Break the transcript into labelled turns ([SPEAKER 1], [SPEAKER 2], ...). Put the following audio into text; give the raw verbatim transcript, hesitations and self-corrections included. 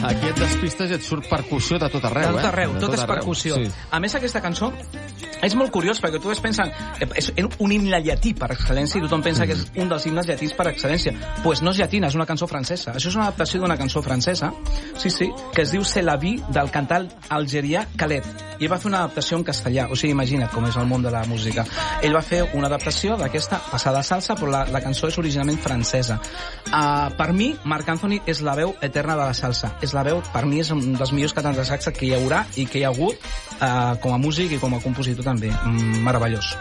[SPEAKER 1] Aquí et despistes i et surt percussió de tot arreu, eh?
[SPEAKER 2] De tot arreu,
[SPEAKER 1] De
[SPEAKER 2] tot,
[SPEAKER 1] tot
[SPEAKER 2] és
[SPEAKER 1] arreu.
[SPEAKER 2] percussió.
[SPEAKER 1] Sí.
[SPEAKER 2] A més, aquesta cançó és molt curiós, perquè tu ves pensant... És un himne llatí per excel·lència i tothom pensa que és un dels himnes llatins per excel·lència. Doncs pues no és llatina, és una cançó francesa. Això és una adaptació d'una cançó francesa, sí, sí, que es diu C'est la vie, del cantant algerià Khaled. I ell va fer una adaptació en castellà. O sigui, imagina't com és el món de la música. Ell va fer una adaptació d'aquesta passada salsa, però la, la cançó és originalment francesa. Uh, per mi, Marc Anthony és la veu eterna de la salsa. És la veu, per mi, és un dels millors cantants de salsa que hi haurà i que hi ha hagut uh, com a músic i com a compositor també. Mm, meravellós.